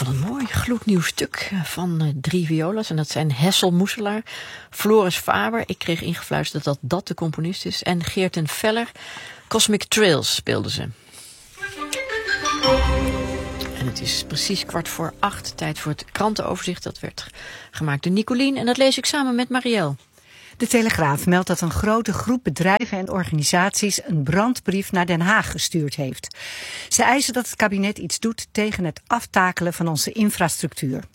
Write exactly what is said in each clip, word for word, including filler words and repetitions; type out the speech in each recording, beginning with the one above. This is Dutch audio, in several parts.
vond een mooi gloednieuw stuk van uh, drie violas. En dat zijn Hessel Moeselaar, Floris Faber. Ik kreeg ingefluisterd dat dat de componist is. En Geert Veller. Cosmic Trails speelden ze. En het is precies kwart voor acht. Tijd voor het krantenoverzicht. Dat werd gemaakt door Nicolien. En dat lees ik samen met Marielle. De Telegraaf meldt dat een grote groep bedrijven en organisaties een brandbrief naar Den Haag gestuurd heeft. Ze eisen dat het kabinet iets doet tegen het aftakelen van onze infrastructuur.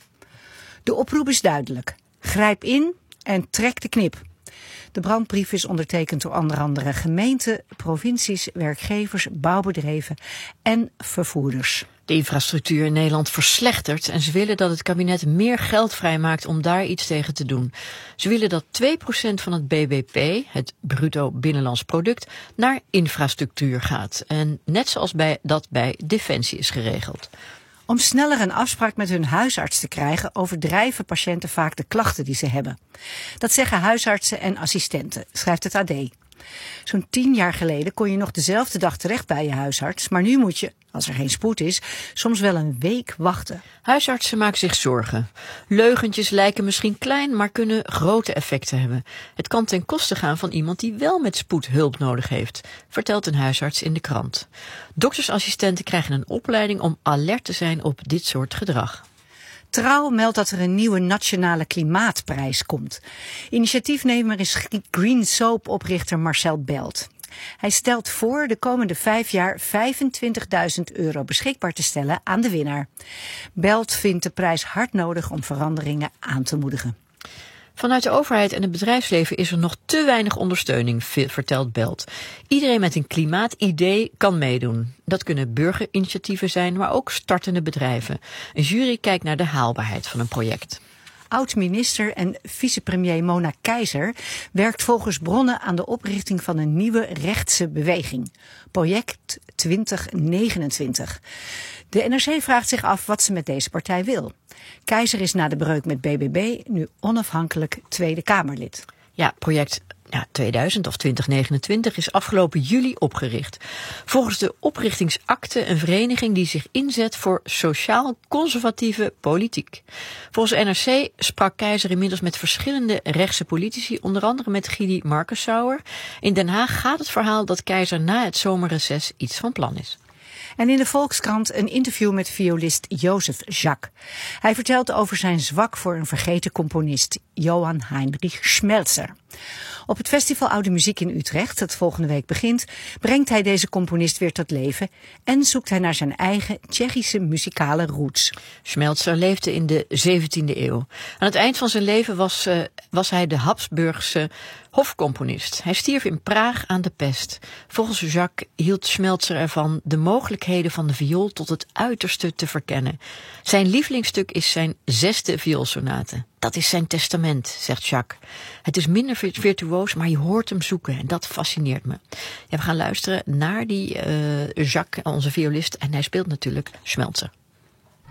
De oproep is duidelijk. Grijp in en trek de knip. De brandbrief is ondertekend door onder andere gemeenten, provincies, werkgevers, bouwbedrijven en vervoerders. De infrastructuur in Nederland verslechtert en ze willen dat het kabinet meer geld vrijmaakt om daar iets tegen te doen. Ze willen dat twee procent van het B B P, het bruto binnenlands product, naar infrastructuur gaat. En net zoals bij, dat bij Defensie is geregeld. Om sneller een afspraak met hun huisarts te krijgen, overdrijven patiënten vaak de klachten die ze hebben. Dat zeggen huisartsen en assistenten, schrijft het A D. Zo'n tien jaar geleden kon je nog dezelfde dag terecht bij je huisarts, maar nu moet je, als er geen spoed is, soms wel een week wachten. Huisartsen maken zich zorgen. Leugentjes lijken misschien klein, maar kunnen grote effecten hebben. Het kan ten koste gaan van iemand die wel met spoed hulp nodig heeft, vertelt een huisarts in de krant. Doktersassistenten krijgen een opleiding om alert te zijn op dit soort gedrag. Trouw meldt dat er een nieuwe nationale klimaatprijs komt. Initiatiefnemer is Green Soap-oprichter Marcel Belt. Hij stelt voor de komende vijf jaar vijfentwintigduizend euro beschikbaar te stellen aan de winnaar. Belt vindt de prijs hard nodig om veranderingen aan te moedigen. Vanuit de overheid en het bedrijfsleven is er nog te weinig ondersteuning, vertelt Belt. Iedereen met een klimaatidee kan meedoen. Dat kunnen burgerinitiatieven zijn, maar ook startende bedrijven. Een jury kijkt naar de haalbaarheid van een project. Oud-minister en vicepremier Mona Keizer werkt volgens bronnen aan de oprichting van een nieuwe rechtse beweging. Project twintig negenentwintig. De N R C vraagt zich af wat ze met deze partij wil. Keizer is na de breuk met B B B nu onafhankelijk Tweede Kamerlid. Ja, project ja, tweeduizend of twintig negenentwintig is afgelopen juli opgericht. Volgens de oprichtingsakte een vereniging die zich inzet voor sociaal-conservatieve politiek. Volgens N R C sprak Keizer inmiddels met verschillende rechtse politici, onder andere met Gidi Markensauer. In Den Haag gaat het verhaal dat Keizer na het zomerreces iets van plan is. En in de Volkskrant een interview met violist Jozef Jacques. Hij vertelt over zijn zwak voor een vergeten componist, Johann Heinrich Schmelzer. Op het Festival Oude Muziek in Utrecht, dat volgende week begint, brengt hij deze componist weer tot leven en zoekt hij naar zijn eigen Tsjechische muzikale roots. Schmelzer leefde in de zeventiende eeuw. Aan het eind van zijn leven was, uh, was hij de Habsburgse hofcomponist. Hij stierf in Praag aan de pest. Volgens Jacques hield Schmelzer ervan de mogelijkheden van de viool tot het uiterste te verkennen. Zijn lievelingsstuk is zijn zesde vioolsonate. Dat is zijn testament, zegt Jacques. Het is minder virtuoos, maar je hoort hem zoeken en dat fascineert me. Ja, we gaan luisteren naar die uh, Jacques, onze violist, en hij speelt natuurlijk Schmelzer.